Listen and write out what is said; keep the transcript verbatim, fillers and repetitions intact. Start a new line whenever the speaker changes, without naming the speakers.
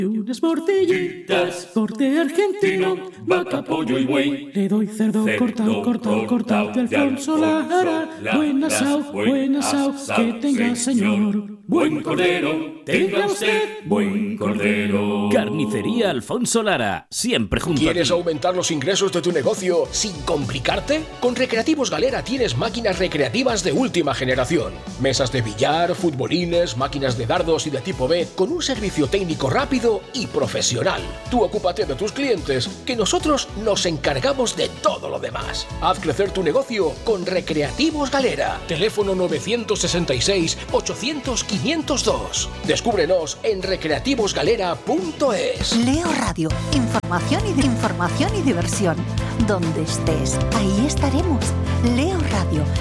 Unas morcillitas, corte argentino, vaca, pollo y buey. Le doy cerdo, cerdo cortado, cortado, cortado de Alfonso Lara. Buen asao, buen asao, que tenga señor. Buen cordero, tenga usted buen cordero.
Carnicería Alfonso Lara, siempre junto a ti.
¿Quieres aumentar los ingresos de tu negocio sin complicarte? Con Recreativos Galera tienes máquinas recreativas de última generación. Mesas de billar, futbolines, máquinas de dardos y de tipo B, con un servicio técnico rápido y profesional. Tú ocúpate de tus clientes, que nosotros nos encargamos de todo lo demás. Haz crecer tu negocio con Recreativos Galera. Teléfono nueve seis seis, ochocientos, quinientos dos. Descúbrenos en recreativos galera punto es.
Leo Radio, información y, información y diversión. Donde estés, ahí estaremos. Leo Radio.